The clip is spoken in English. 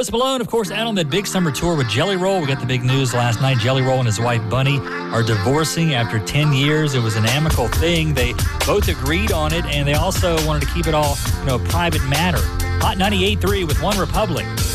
Post Malone, of course, out on that big summer tour with Jelly Roll. We got the big news last night. Jelly Roll and his wife, Bunny, are divorcing after 10 years. It was an amicable thing. They both agreed on it, and they also wanted to keep it all, a private matter. Hot 98.3 with One Republic.